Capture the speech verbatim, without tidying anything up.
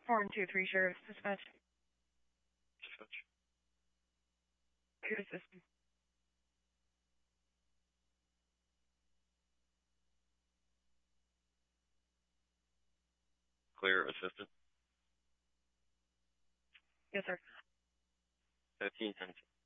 Four and two three Sheriff Dispatch. Dispatch. Clear system. Clear assistant. Yes, sir. Fifteen ten.